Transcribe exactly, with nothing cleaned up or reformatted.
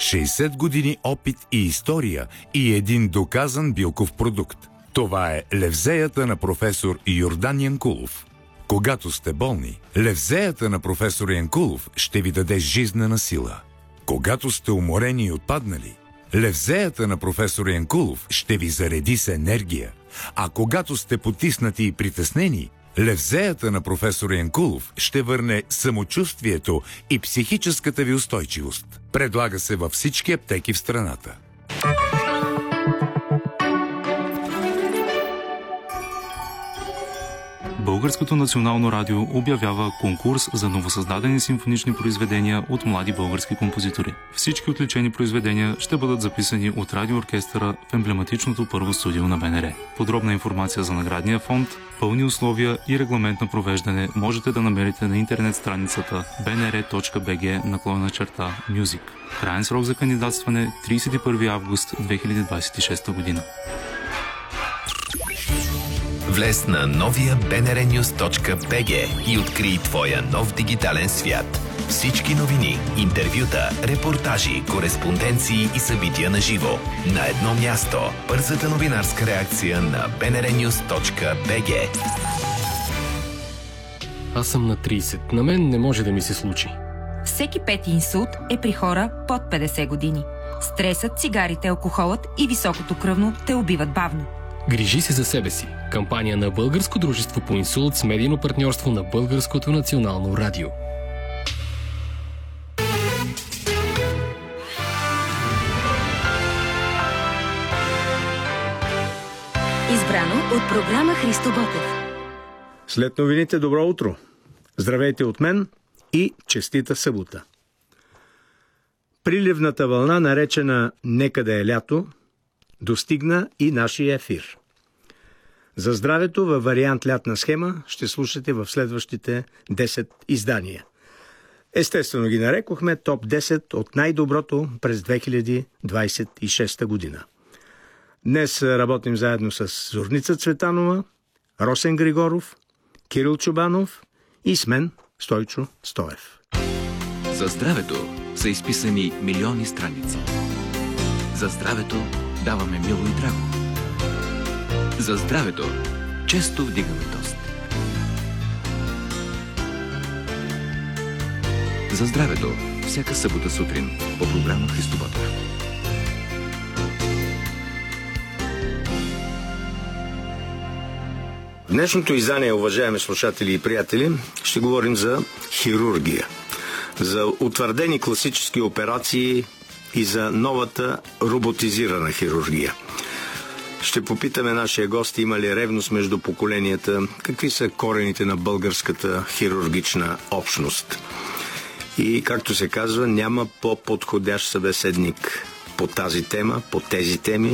шейсет години опит и история и един доказан билков продукт. Това е левзеята на професор Йордан Янкулов. Когато сте болни, левзеята на професор Янкулов ще ви даде жизнена сила. Когато сте уморени и отпаднали, левзеята на професор Янкулов ще ви зареди с енергия. А когато сте потиснати и притеснени, левзеята на професор Янкулов ще върне самочувствието и психическата ви устойчивост. Предлага се във всички аптеки в страната. Българското национално радио обявява конкурс за новосъздадени симфонични произведения от млади български композитори. Всички отличени произведения ще бъдат записани от радиооркестъра в емблематичното първо студио на Б Н Р. Подробна информация за наградния фонд, пълни условия и регламент на провеждане можете да намерите на интернет страницата б н р точка б г наклонена черта мюзик. Краен срок за кандидатстване тридесет и първи август две хиляди двадесет и шеста година. Влез на новия би ен ар нюз точка би джи и открий твоя нов дигитален свят. Всички новини, интервюта, репортажи, кореспонденции и събития на живо. На едно място. Бързата новинарска реакция на би ен ар нюз точка би джи. Аз съм на тридесет. На мен не може да ми се случи. Всеки пети инсулт е при хора под петдесет години. Стресът, цигарите, алкохолът и високото кръвно те убиват бавно. Грижи се за себе си. Кампания на Българско дружество по инсулт с медийно партньорство на Българското национално радио. Избрано от програма Христо Ботев. След новините добро утро! Здравейте от мен и честита събота! Приливната вълна, наречена "Нека да е лято", достигна и нашия ефир. За здравето във вариант лятна схема ще слушате в следващите десет издания. Естествено ги нарекохме топ десет от най-доброто през две хиляди двадесет и шеста година. Днес работим заедно с Зорница Цветанова, Росен Григоров, Кирил Чубанов и с мен Стойчо Стоев. За здравето са изписани милиони страници. За здравето даваме мило и драго. За здравето често вдигаме тост. За здравето всяка събота сутрин по програма Христо Ботев. В днешното издание, уважаеми слушатели и приятели, ще говорим за хирургия, за утвърдени класически операции и за новата роботизирана хирургия. Ще попитаме нашия гост има ли ревност между поколенията, какви са корените на българската хирургична общност. И, както се казва, няма по-подходящ събеседник по тази тема, по тези теми,